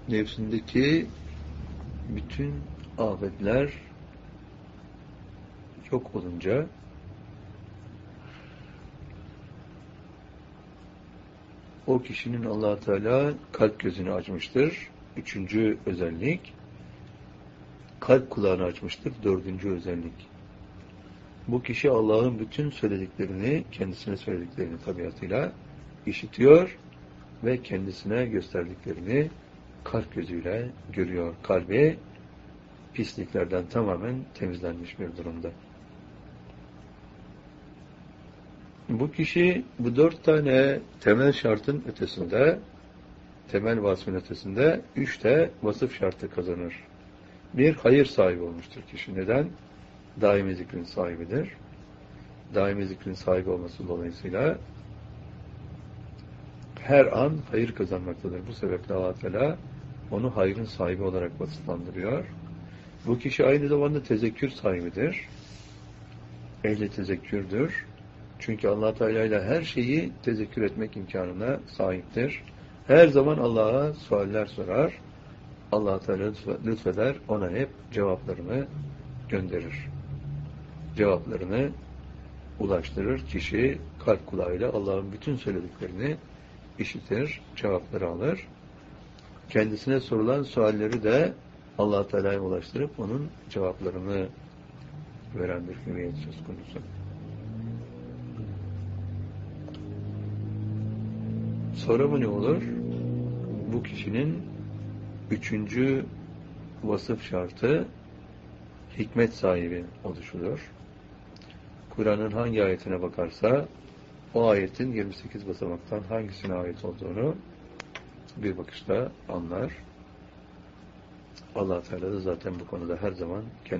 nefsindeki bütün afetler yok olunca o kişinin Allah Teala kalp gözünü açmıştır. Üçüncü özellik. Kalp kulağını açmıştır. Dördüncü özellik. Bu kişi Allah'ın bütün söylediklerini, kendisine söylediklerini tabiatıyla işitiyor ve kendisine gösterdiklerini kalp gözüyle görüyor. Kalbi pisliklerden tamamen temizlenmiş bir durumda. Bu kişi bu 4 tane temel şartın ötesinde, temel vasfın ötesinde 3 de vasıf şartı kazanır. Bir, hayır sahibi olmuştur kişi. Neden? Daimi zikrin sahibidir. Daimi zikrin sahibi olması dolayısıyla her an hayır kazanmaktadır. Bu sebeple Allah Teala onu hayrın sahibi olarak vasıflandırıyor. Bu kişi aynı zamanda tezekkür sahibidir. Ehli tezekkürdür. Çünkü Allah Teala ile her şeyi tezekkür etmek imkanına sahiptir. Her zaman Allah'a sualler sorar. Allah Teala lütfeder, ona hep cevaplarını gönderir. Cevaplarını ulaştırır. Kişi kalp kulağıyla Allah'ın bütün söylediklerini işitir, cevapları alır. Kendisine sorulan sualleri de Allah Teala'ya ulaştırıp onun cevaplarını veren bir hürriyet söz konusu. Sonra mı ne olur? Bu kişinin 3. vasıf şartı hikmet sahibi oluşudur. Kur'an'ın hangi ayetine bakarsa o ayetin 28 basamaktan hangisine ait olduğunu bir bakışta anlar. Allah Teala da zaten bu konuda her zaman kendisi